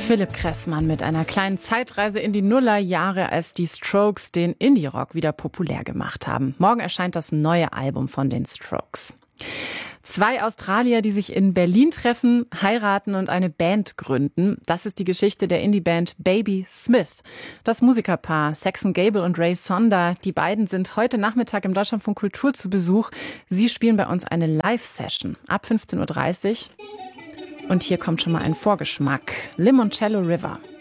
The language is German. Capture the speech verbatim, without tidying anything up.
Philipp Kressmann mit einer kleinen Zeitreise in die Nullerjahre, als die Strokes den Indie-Rock wieder populär gemacht haben. Morgen erscheint das neue Album von den Strokes. Zwei Australier, die sich in Berlin treffen, heiraten und eine Band gründen. Das ist die Geschichte der Indie-Band Baby Smith. Das Musikerpaar Saxon Gable und Ray Sonda, die beiden sind heute Nachmittag im Deutschlandfunk Kultur zu Besuch. Sie spielen bei uns eine Live-Session ab fünfzehn Uhr dreißig. Und hier kommt schon mal ein Vorgeschmack. Limoncello River.